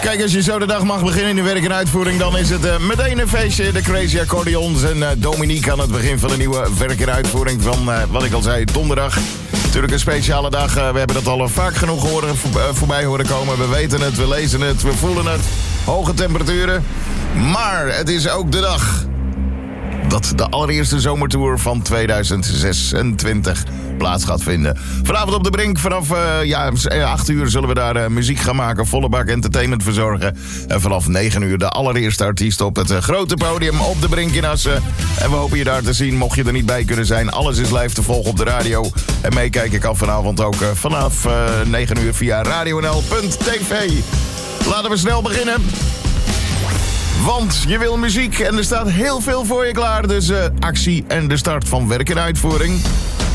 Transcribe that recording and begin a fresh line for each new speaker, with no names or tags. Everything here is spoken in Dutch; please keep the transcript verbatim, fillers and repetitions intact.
Kijk, als je zo de dag mag beginnen in de werk en uitvoering, dan is het uh, meteen een feestje. De Crazy Accordions en uh, Dominique aan het begin van de nieuwe werk en uitvoering van, uh, wat ik al zei, donderdag. Natuurlijk een speciale dag. Uh, we hebben dat al vaak genoeg horen, voor, uh, voorbij horen komen. We weten het, we lezen het, we voelen het. Hoge temperaturen. Maar het is ook de dag dat de allereerste zomertour van tweeduizend zesentwintig plaats gaat vinden. Vanavond op de Brink, vanaf uh, ja, acht uur zullen we daar uh, muziek gaan maken, volle bak entertainment verzorgen. En vanaf negen uur de allereerste artiest op het uh, grote podium op de Brink in Assen. En we hopen je daar te zien, mocht je er niet bij kunnen zijn. Alles is live te volgen op de radio. En meekijken kan vanavond ook uh, vanaf uh, negen uur via radio n l punt t v. Laten we snel beginnen. Want je wil muziek en er staat heel veel voor je klaar. Dus uh, actie en de start van werk en uitvoering.